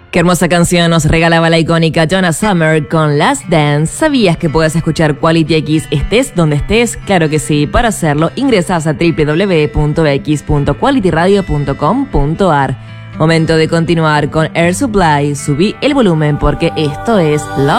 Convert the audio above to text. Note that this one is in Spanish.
Qué hermosa canción nos regalaba la icónica Donna Summer con Last Dance. ¿Sabías que puedes escuchar Quality X estés donde estés? Claro que sí. Para hacerlo, ingresas a www.x.qualityradio.com.ar. Momento de continuar con Air Supply. Subí el volumen porque esto es Love